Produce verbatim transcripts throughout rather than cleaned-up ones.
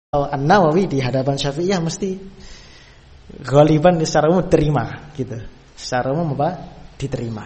An-Nawawi di hadapan Syafi'iyah mesti ghaliban secara umum terima gitu. Secara umum apa? Diterima.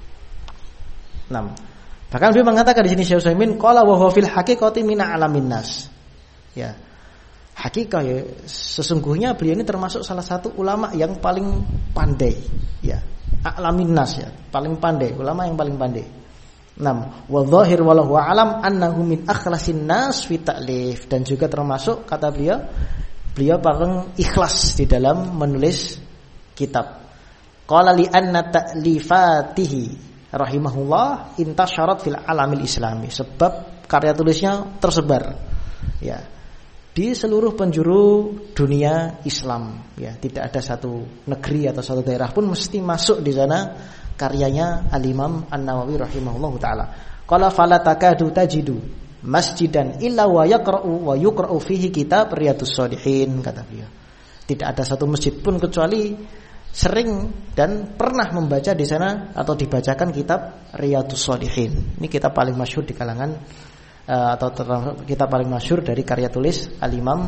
enam. Bahkan beliau mengatakan di sini Syekh Utsaimin qala wa huwa fil haqiqati min a'lamin nas. Ya. Hakikah ya, sesungguhnya beliau ini termasuk salah satu ulama yang paling pandai, ya. A'lamin nas ya, paling pandai, ulama yang paling pandai. enam. Wa dhahir wallahu a'lam annahu min akhlasin nas fi ta'lif, dan juga termasuk kata beliau beliau paling ikhlas di dalam menulis kitab. Qala li anna ta'lifatihi rahimahullah intasyarat fil alamil islami, sebab karya tulisnya tersebar ya di seluruh penjuru dunia Islam ya, tidak ada satu negeri atau satu daerah pun mesti masuk di sana karyanya Al-Imam An-Nawawi rahimahullahu taala. Qala fala takadu tajidu masjidan illa wa yaqra'u wa yuqra'u fihi kitab Riyadhus Shalihin, kata beliau. Tidak ada satu masjid pun kecuali sering dan pernah membaca di sana atau dibacakan kitab Riyadhus Shalihin. Ini kitab paling masyhur di kalangan uh, atau ter- kitab paling masyhur dari karya tulis Al-Imam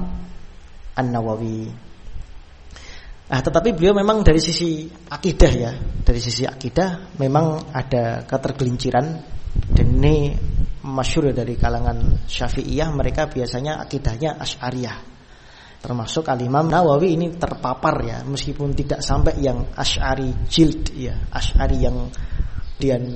An-Nawawi. Nah, tetapi beliau memang dari sisi akidah ya, dari sisi akidah memang ada ketergelinciran, dan ini masyhur dari kalangan Syafi'iyah, mereka biasanya akidahnya Asy'ariyah. Termasuk Al-Imam Nawawi ini terpapar ya, meskipun tidak sampai yang Asy'ari jild ya, Asy'ari yang dian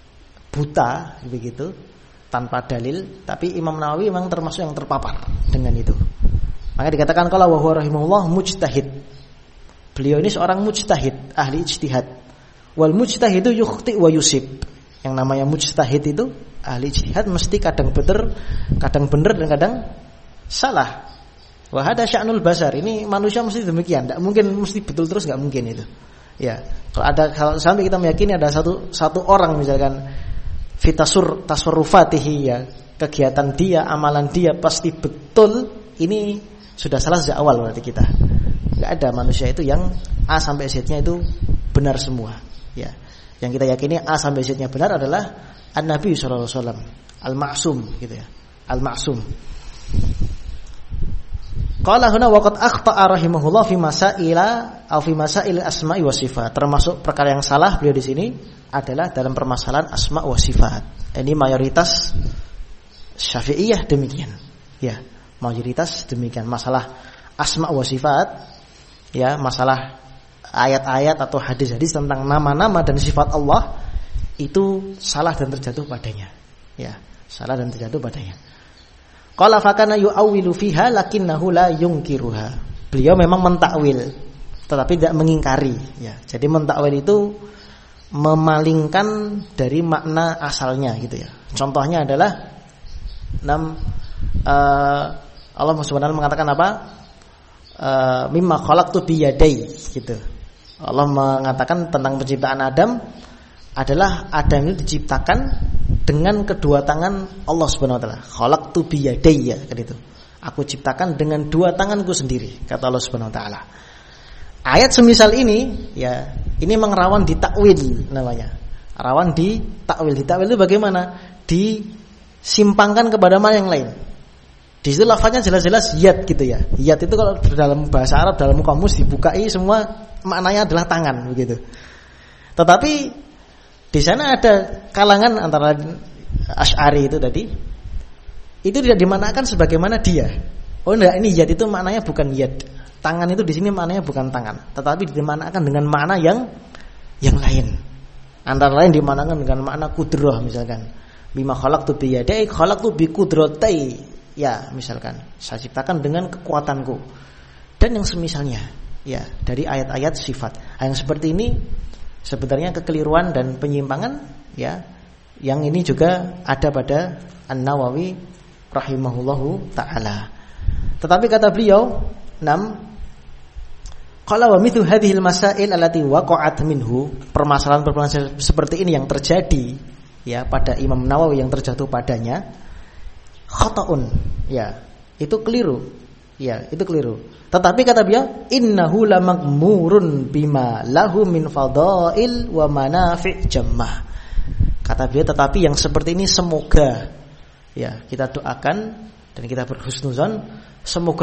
buta begitu tanpa dalil, tapi Imam Nawawi memang termasuk yang terpapar dengan itu. Maka dikatakan qala wa huwa rahimahullah mujtahid. Beliau ini seorang mujtahid, ahli ijtihad. Wal mujtahidu yukhti wa yusib. Yang namanya mujtahid itu ahli ijtihad, mesti kadang benar, kadang benar dan kadang salah. Wa hada sya'nul basar. Ini manusia mesti demikian, enggak mungkin mesti betul terus, enggak mungkin itu. Ya, kalau ada kalau sampai kita meyakini ada satu satu orang misalkan fitasur tasarrufatihi ya, kegiatan dia, amalan dia pasti betul, ini sudah salah sejak awal berarti kita. Enggak ada manusia itu yang A sampai Z-nya itu benar semua. Ya. Yang kita yakini A sampai Z-nya benar adalah An-Nabi sallallahu alaihi wasallam, Al-Ma'sum gitu ya. Al-Ma'sum. Qala huna waqad akhta'a rahimahullah fi masaila aw fi masail asma'i wa sifat. Termasuk perkara yang salah beliau di sini adalah dalam permasalahan asma' wa sifat. Ini mayoritas Syafi'iyah demikian. Ya, mayoritas demikian. Masalah asma' wa sifat, ya, masalah ayat-ayat atau hadis-hadis tentang nama-nama dan sifat Allah itu salah dan terjatuh padanya. Ya, salah dan terjatuh padanya. Qala fakana yu'awwilu fiha lakinnahu la yunkiruha. Beliau memang mentakwil tetapi tidak mengingkari, ya. Jadi mentakwil itu memalingkan dari makna asalnya gitu ya. Contohnya adalah enam uh, Allah Subhanahu wa taala mengatakan apa? Uh, mimma khalaqtu biyadai gitu. Allah mengatakan tentang penciptaan Adam adalah Adam itu diciptakan dengan kedua tangan Allah Subhanahu wa taala. Khalaqtu biyadayya kan itu. Aku ciptakan dengan dua tanganku sendiri, kata Allah Subhanahu wa taala. Ayat semisal ini ya, ini memang rawan ditakwil namanya. Rawan ditakwil. Ditakwil itu bagaimana? Disimpangkan kepada makna yang lain. Di situ lafaznya jelas-jelas yad gitu ya. Yad itu kalau dalam bahasa Arab, dalam kamus dibukai semua maknanya adalah tangan begitu. Tetapi di sana ada kalangan antara Asy'ari itu tadi, itu tidak dimanakan sebagaimana dia. Oh enggak, ini yad itu maknanya bukan yad. Tangan itu di sini maknanya bukan tangan, tetapi dimanakan dengan makna yang yang lain. Antara lain dimanakan dengan makna kudrah misalkan. Bima khalaqtu bi yadai khalaqtu bi qudratai. Ya, misalkan saya ciptakan dengan kekuatanku. Dan yang semisalnya, ya, dari ayat-ayat sifat. Yang seperti ini sebenarnya kekeliruan dan penyimpangan, ya, yang ini juga ada pada An-Nawawi rahimahullahu taala. Tetapi kata beliau, enam, qala wa mithlu hadhil masail allati waqa'at minhu, permasalahan-permasalahan seperti ini yang terjadi ya pada Imam Nawawi, yang terjatuh padanya khata'un, ya, itu keliru. Ya, itu keliru. Tetapi kata beliau, innahu lamakmurun bima lahu min fadail wa manafi' jammah. Kata beliau, tetapi yang seperti ini semoga, ya, kita doakan dan kita berhusnuzon, semoga